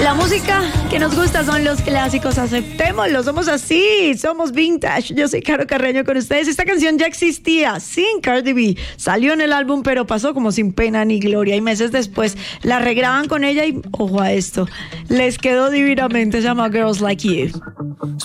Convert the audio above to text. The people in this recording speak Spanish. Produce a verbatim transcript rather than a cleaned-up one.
La música que nos gusta son los clásicos, aceptémoslo, somos así, somos vintage. Yo soy Caro Carreño con ustedes. Esta canción ya existía sin Cardi B, salió en el álbum pero pasó como sin pena ni gloria y meses después la regraban con ella y, ojo a esto, les quedó divinamente. Se llama Girls Like You.